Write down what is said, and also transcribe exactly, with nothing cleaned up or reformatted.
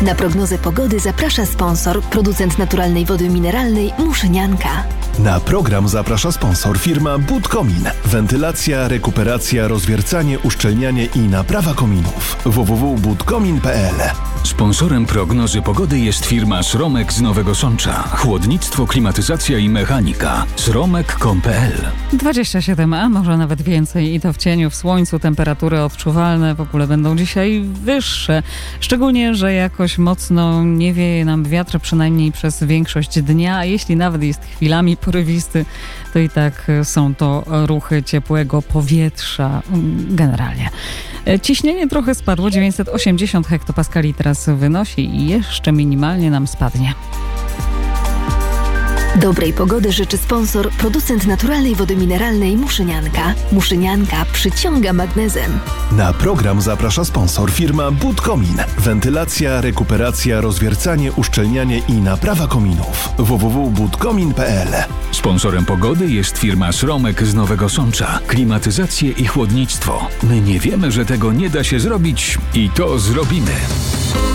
Na prognozę pogody zaprasza sponsor, producent naturalnej wody mineralnej Muszynianka. Na program zaprasza sponsor firma Budkomin. Wentylacja, rekuperacja, rozwiercanie, uszczelnianie i naprawa kominów. w w w kropka budkomin kropka p l. Sponsorem prognozy pogody jest firma Sromek z Nowego Sącza. Chłodnictwo, klimatyzacja i mechanika. sromek kropka com kropka p l. dwadzieścia siedem, a może nawet więcej i to w cieniu, w słońcu. Temperatury odczuwalne w ogóle będą dzisiaj wyższe. Szczególnie, że jakoś mocno nie wieje nam wiatr, przynajmniej przez większość dnia, a jeśli nawet jest chwilami porywisty, to i tak są to ruchy ciepłego powietrza generalnie. Ciśnienie trochę spadło, dziewięćset osiemdziesiąt hektopaskali teraz wynosi i jeszcze minimalnie nam spadnie. Dobrej pogody życzy sponsor, producent naturalnej wody mineralnej Muszynianka. Muszynianka przyciąga magnezem. Na program zaprasza sponsor firma Budkomin. Wentylacja, rekuperacja, rozwiercanie, uszczelnianie i naprawa kominów. w w w kropka budkomin kropka p l. Sponsorem pogody jest firma Sromek z Nowego Sącza. Klimatyzację i chłodnictwo. My nie wiemy, że tego nie da się zrobić i to zrobimy.